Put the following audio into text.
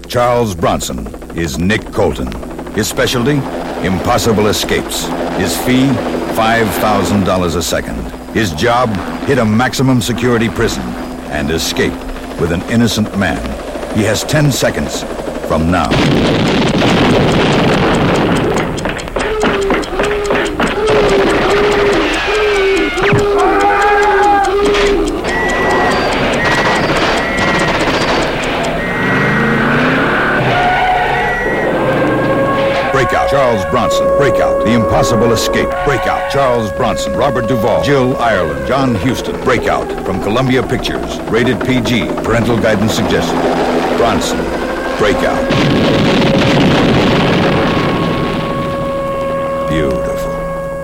Charles Bronson is Nick Colton. His specialty? Impossible escapes. His fee? $5,000 a second. His job? Hit a maximum security prison and escape with an innocent man. He has 10 seconds from now. Breakout, Charles Bronson. Breakout, The Impossible Escape. Breakout, Charles Bronson, Robert Duvall, Jill Ireland, John Huston. Breakout, from Columbia Pictures. Rated PG. Parental guidance suggested. Bronson. Breakout. Beautiful.